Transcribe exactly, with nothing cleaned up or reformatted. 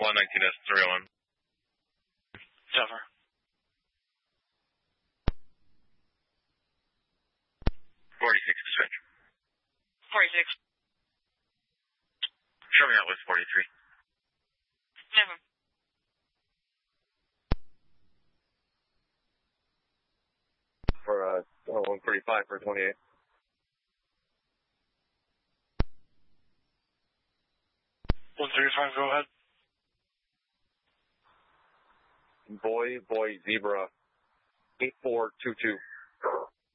one nineteen S three oh one. Cover. forty-six dispatch. forty-six. Show me out with forty-three. Never. For uh, one thirty-five for twenty-eight. one thirty-five, go ahead. Boy, boy, zebra, eight four two two.